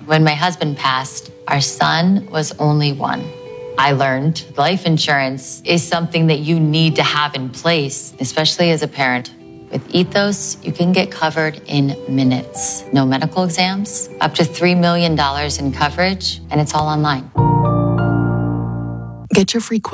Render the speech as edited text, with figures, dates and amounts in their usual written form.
When my husband passed, our son was only one. I learned life insurance is something that you need to have in place, especially as a parent. With Ethos, you can get covered in minutes. No medical exams, up to $3 million in coverage, and it's all online. Get your free quote